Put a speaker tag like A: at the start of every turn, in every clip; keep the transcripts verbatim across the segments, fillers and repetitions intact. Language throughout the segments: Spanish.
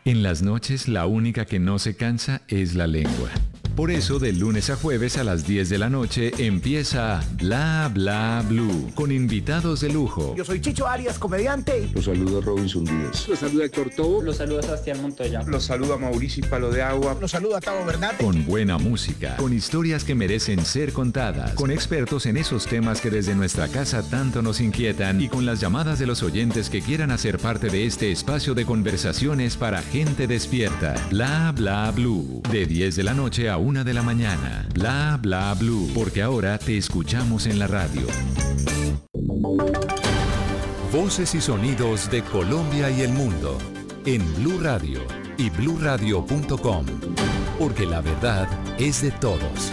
A: En las noches, la única que no se cansa es la lengua. Por eso, de lunes a jueves a las diez de la noche empieza Bla Bla Blue, con invitados de lujo.
B: Yo soy Chicho Arias, comediante.
C: Los saluda Robinson Díaz.
D: Los saluda Héctor Tobo.
E: Los saluda Sebastián Montoya.
D: Los saluda Mauricio Palo de Agua.
B: Los saluda Tavo Bernat.
A: Con buena música, con historias que merecen ser contadas, con expertos en esos temas que desde nuestra casa tanto nos inquietan y con las llamadas de los oyentes que quieran hacer parte de este espacio de conversaciones para gente despierta. Bla Bla Blue, de diez de la noche a una de la mañana. Bla Bla Blue, porque ahora te escuchamos en la radio. Voces y sonidos de Colombia y el mundo en Blue Radio y blue radio punto com, porque la verdad es de todos.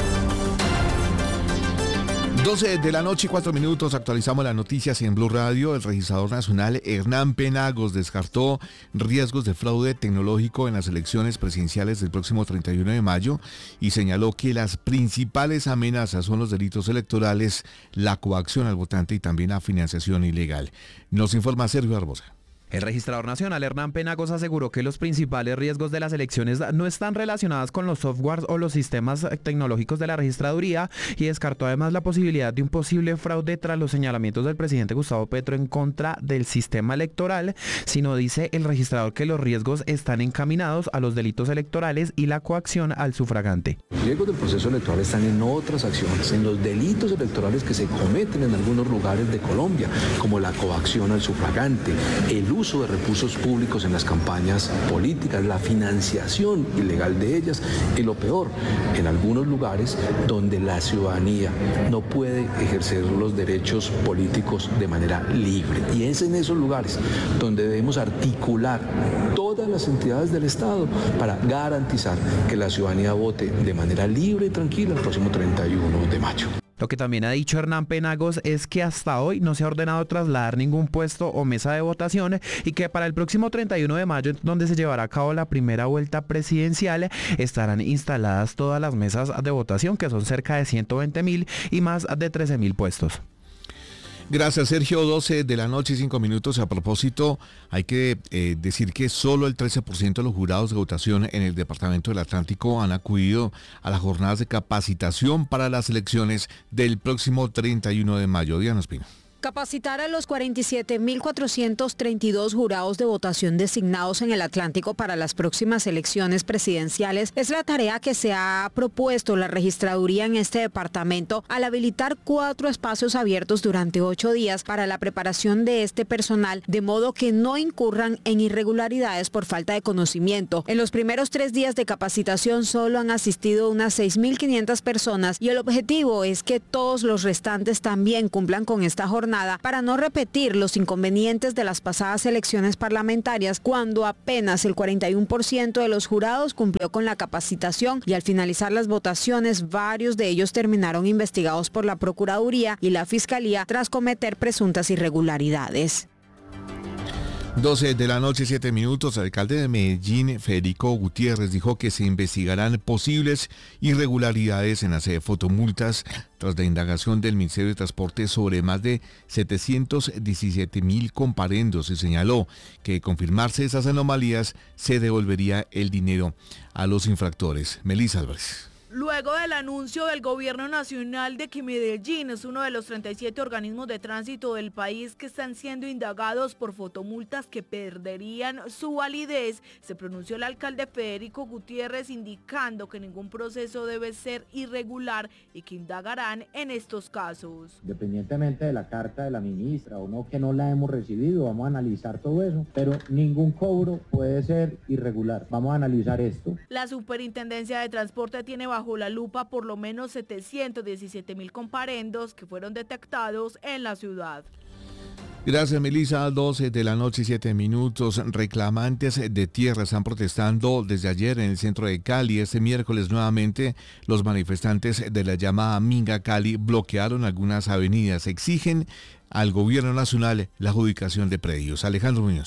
F: doce de la noche y cuatro minutos, actualizamos las noticias en Blue Radio. El registrador nacional Hernán Penagos descartó riesgos de fraude tecnológico en las elecciones presidenciales del próximo treinta y uno de mayo y señaló que las principales amenazas son los delitos electorales, la coacción al votante y también la financiación ilegal. Nos informa Sergio Barbosa.
G: El registrador nacional Hernán Penagos aseguró que los principales riesgos de las elecciones no están relacionados con los softwares o los sistemas tecnológicos de la registraduría y descartó además la posibilidad de un posible fraude tras los señalamientos del presidente Gustavo Petro en contra del sistema electoral, sino dice el registrador que los riesgos están encaminados a los delitos electorales y la coacción al sufragante.
C: Los riesgos del proceso electoral están en otras acciones, en los delitos electorales que se cometen en algunos lugares de Colombia, como la coacción al sufragante, el uso uso de recursos públicos en las campañas políticas, la financiación ilegal de ellas y lo peor, en algunos lugares donde la ciudadanía no puede ejercer los derechos políticos de manera libre. Y es en esos lugares donde debemos articular todas las entidades del Estado para garantizar que la ciudadanía vote de manera libre y tranquila el próximo treinta y uno de mayo.
G: Lo que también ha dicho Hernán Penagos es que hasta hoy no se ha ordenado trasladar ningún puesto o mesa de votación y que para el próximo treinta y uno de mayo, donde se llevará a cabo la primera vuelta presidencial, estarán instaladas todas las mesas de votación, que son cerca de ciento veinte mil y más de trece mil puestos.
F: Gracias, Sergio. doce de la noche y cinco minutos. A propósito, hay que eh, decir que solo el trece por ciento de los jurados de votación en el Departamento del Atlántico han acudido a las jornadas de capacitación para las elecciones del próximo treinta y uno de mayo. Diana Espino.
H: Capacitar a los cuarenta y siete mil cuatrocientos treinta y dos jurados de votación designados en el Atlántico para las próximas elecciones presidenciales es la tarea que se ha propuesto la registraduría en este departamento al habilitar cuatro espacios abiertos durante ocho días para la preparación de este personal, de modo que no incurran en irregularidades por falta de conocimiento. En los primeros tres días de capacitación solo han asistido unas seis mil quinientas personas y el objetivo es que todos los restantes también cumplan con esta jornada para no repetir los inconvenientes de las pasadas elecciones parlamentarias, cuando apenas el cuarenta y uno por ciento de los jurados cumplió con la capacitación y al finalizar las votaciones varios de ellos terminaron investigados por la Procuraduría y la Fiscalía tras cometer presuntas irregularidades.
F: doce de la noche, siete minutos. El alcalde de Medellín, Federico Gutiérrez, dijo que se investigarán posibles irregularidades en las fotomultas tras la indagación del Ministerio de Transporte sobre más de setecientos diecisiete mil comparendos y señaló que de confirmarse esas anomalías se devolvería el dinero a los infractores. Melissa Álvarez.
I: Luego del anuncio del gobierno nacional de que Medellín es uno de los treinta y siete organismos de tránsito del país que están siendo indagados por fotomultas que perderían su validez, se pronunció el alcalde Federico Gutiérrez indicando que ningún proceso debe ser irregular y que indagarán en estos casos.
J: Independientemente de la carta de la ministra o no, que no la hemos recibido, vamos a analizar todo eso, pero ningún cobro puede ser irregular. Vamos a analizar esto.
I: La Superintendencia de Transporte tiene bajo bajo la lupa por lo menos setecientos diecisiete mil comparendos que fueron detectados en la ciudad.
F: Gracias, Melissa. doce de la noche y siete minutos. Reclamantes de tierra están protestando desde ayer en el centro de Cali. Este miércoles nuevamente los manifestantes de la llamada Minga Cali bloquearon algunas avenidas. Exigen al gobierno nacional la adjudicación de predios. Alejandro Muñoz.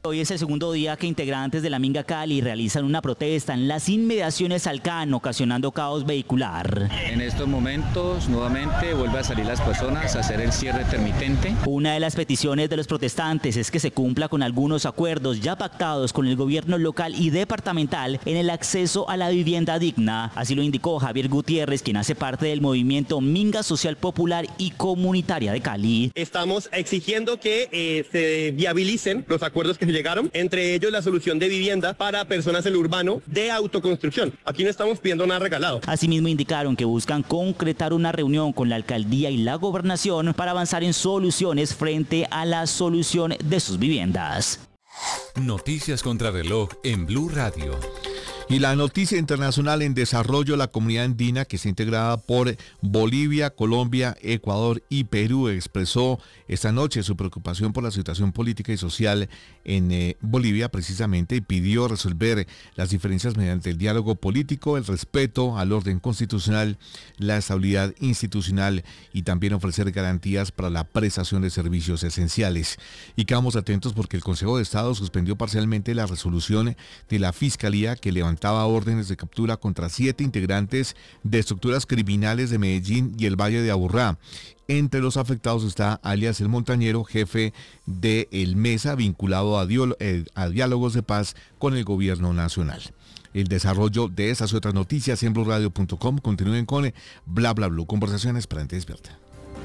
E: Hoy es el segundo día que integrantes de la Minga Cali realizan una protesta en las inmediaciones al C A N, ocasionando caos vehicular.
K: En estos momentos, nuevamente, vuelven a salir las personas a hacer el cierre intermitente.
E: Una de las peticiones de los protestantes es que se cumpla con algunos acuerdos ya pactados con el gobierno local y departamental en el acceso a la vivienda digna. Así lo indicó Javier Gutiérrez, quien hace parte del movimiento Minga Social Popular y Comunitaria de Cali.
L: Estamos exigiendo que eh, se viabilicen los acuerdos que se llegaron, entre ellos la solución de vivienda para personas en lo urbano de autoconstrucción. Aquí no estamos pidiendo nada regalado.
E: Asimismo indicaron que buscan concretar una reunión con la alcaldía y la gobernación para avanzar en soluciones frente a la solución de sus viviendas.
A: Noticias contra reloj en Blue Radio.
F: Y la noticia internacional en desarrollo, la comunidad andina, que está integrada por Bolivia, Colombia, Ecuador y Perú, expresó esta noche su preocupación por la situación política y social en eh, Bolivia precisamente, y pidió resolver las diferencias mediante el diálogo político, el respeto al orden constitucional, la estabilidad institucional y también ofrecer garantías para la prestación de servicios esenciales. Y quedamos atentos porque el Consejo de Estado suspendió parcialmente la resolución de la Fiscalía que levantó órdenes de captura contra siete integrantes de estructuras criminales de Medellín y el Valle de Aburrá. Entre los afectados está alias El Montañero, jefe de El Mesa, vinculado a, diálogo, eh, a diálogos de paz con el gobierno nacional. El desarrollo de estas y otras noticias en blue radio punto com. Continúen con Bla Bla Blue, conversaciones para gente despierta.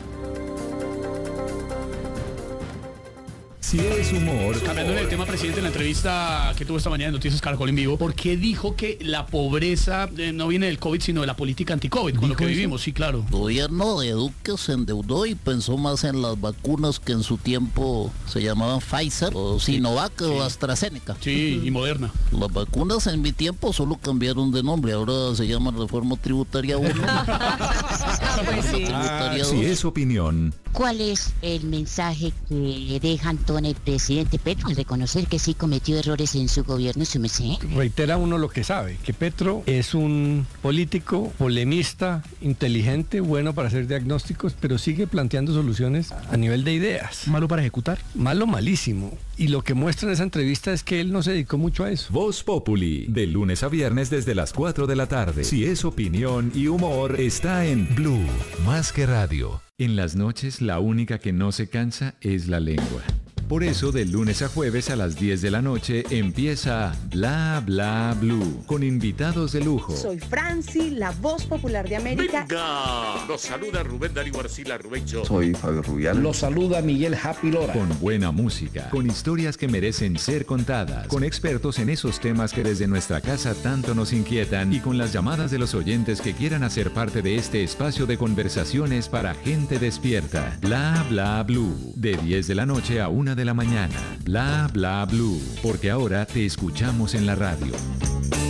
A: Si es humor.
M: Cambiando el tema, presidente, en la entrevista que tuvo esta mañana en Noticias Caracol en vivo, ¿por qué dijo que la pobreza eh, no viene del COVID, sino de la política anti-COVID, con lo que vivimos? Sí, claro.
N: El gobierno de Duque se endeudó y pensó más en las vacunas que en su tiempo se llamaban Pfizer, o Sinovac, sí, o AstraZeneca.
M: Sí, y Moderna.
N: Las vacunas en mi tiempo solo cambiaron de nombre, ahora se llaman Reforma Tributaria uno.
A: Pues sí. Ah, si es opinión.
O: ¿Cuál es el mensaje que deja Antonio el presidente Petro al reconocer que sí cometió errores en su gobierno, su merced?
P: Reitera uno lo que sabe, que Petro es un político, polemista, inteligente, bueno para hacer diagnósticos, pero sigue planteando soluciones a nivel de ideas.
G: ¿Malo para ejecutar?
P: Malo, malísimo. Y lo que muestra en esa entrevista es que él no se dedicó mucho a eso.
A: Voz Populi, de lunes a viernes desde las cuatro de la tarde. Si es opinión y humor, está en Blue, más que radio. En las noches, la única que no se cansa es la lengua. Por eso, de lunes a jueves a las diez de la noche empieza Bla Bla Blue, con invitados de lujo.
Q: Soy Franci, la voz popular de América.
R: ¡Venga! Los saluda Rubén Darío Arcila Rubencho.
S: Soy Fabio Rubial.
T: Los saluda Miguel Happy Lora.
A: Con buena música, con historias que merecen ser contadas, con expertos en esos temas que desde nuestra casa tanto nos inquietan y con las llamadas de los oyentes que quieran hacer parte de este espacio de conversaciones para gente despierta. Bla Bla Blue, de diez de la noche a una de la mañana. Bla Bla Blue, porque ahora te escuchamos en la radio.